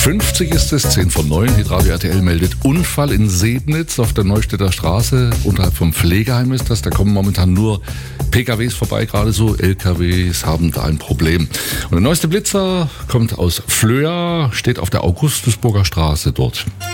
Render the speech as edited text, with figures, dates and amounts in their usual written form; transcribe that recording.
50 ist es, 10 vor 9. Hitradio RTL meldet Unfall in Sebnitz auf der Neustädter Straße. Unterhalb vom Pflegeheim ist das. Da kommen momentan nur PKWs vorbei, gerade so. LKWs haben da ein Problem. Und der neueste Blitzer kommt aus Flöa, steht auf der Augustusburger Straße dort.